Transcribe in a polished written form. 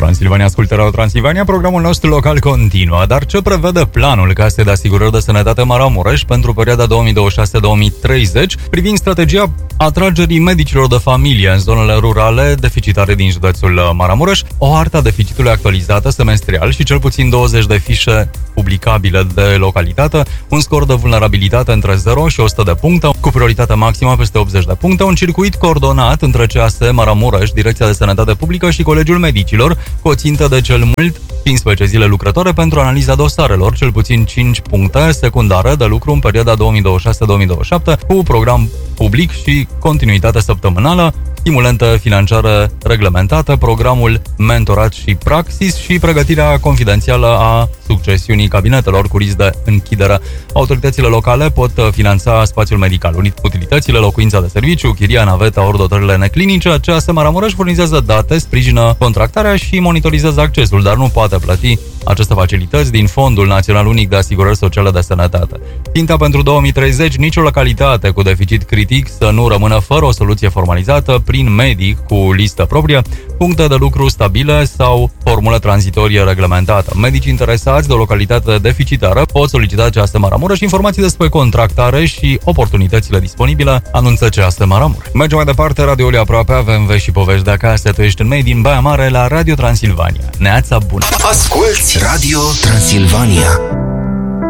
Transilvania, ascultă Radio Transilvania, programul nostru local continuă. Dar ce prevede planul Casei de Asigurări de Sănătate Maramureș pentru perioada 2026-2030 privind strategia atragerii medicilor de familie în zonele rurale deficitare din județul Maramureș, o hartă a deficitului actualizată semestrial și cel puțin 20 de fișe publicabile de localitate, un scor de vulnerabilitate între 0 și 100 de puncte, cu prioritate maximă peste 80 de puncte, un circuit coordonat între CAS Maramureș, Direcția de Sănătate Publică și Colegiul Medicilor, cu o țintă de cel mult 15 zile lucrătoare pentru analiza dosarelor, cel puțin 5 puncte secundare de lucru în perioada 2026-2027, cu program public și continuitate săptămânală, stimulente financiare reglementate, programul mentorat și praxis și pregătirea confidențială a succesiunii cabinetelor cu risc de închidere. Autoritățile locale pot finanța spațiul medical, utilitățile, locuința de serviciu, chiria, naveta, ori dotările neclinice. CAS Maramureș furnizează date, sprijină contractarea și monitorizează accesul, dar nu poate plăti aceste facilități din Fondul Național Unic de Asigurări Sociale de Sănătate. Ținta pentru 2030, nicio localitate cu deficit critic să nu rămână fără o soluție formalizată prin medic cu listă proprie, puncte de lucru stabile sau formulă tranzitorie reglementată. Medicii interesați de o localitate deficitară pot solicita CAS Maramureș informații despre contractare și oportunitățile disponibile, anunță CAS Maramureș. Mergem mai departe, radioul aproape, avem vești și povești de acasă. Tu ești în Made in Baia Mare la Radio Transilvania. Neața bună! Asculți Radio Transilvania.